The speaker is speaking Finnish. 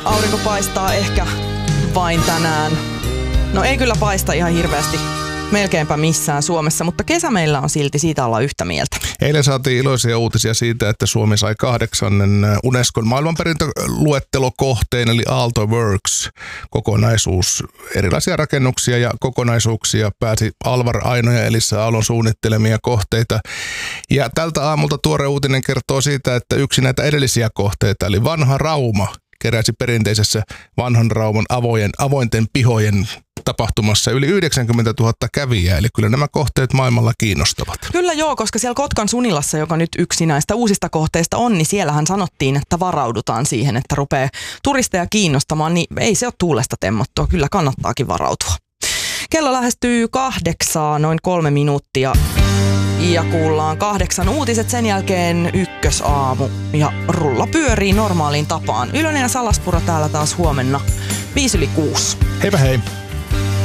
Aurinko paistaa ehkä vain tänään. No ei kyllä paista ihan hirveästi melkeinpä missään Suomessa, mutta kesä meillä on silti, siitä ollaan yhtä mieltä. Eilen saatiin iloisia uutisia siitä, että Suomi sai 8. Unescon maailmanperintöluettelokohteen, eli Aalto Works kokonaisuus. Erilaisia rakennuksia ja kokonaisuuksia pääsi Alvar Aino ja Elissa Aallon suunnittelemia kohteita. Ja tältä aamulta tuore uutinen kertoo siitä, että yksi näitä edellisiä kohteita, eli Vanha Rauma, keräsi perinteisessä Vanhan Rauman avointen pihojen tapahtumassa yli 90 000 kävijää, eli kyllä nämä kohteet maailmalla kiinnostavat. Kyllä joo, koska siellä Kotkan Sunilassa, joka nyt yksi näistä uusista kohteista on, niin siellähän sanottiin, että varaudutaan siihen, että rupeaa turisteja kiinnostamaan, niin ei se ole tuulesta temmottua, kyllä kannattaakin varautua. Kello lähestyy 8, noin 3 minuuttia. Ja kuullaan 8 uutiset, sen jälkeen Ykkösaamu ja rulla pyörii normaaliin tapaan. Ylönen ja Salaspuro täällä taas huomenna 5 yli 6. Heipä hei!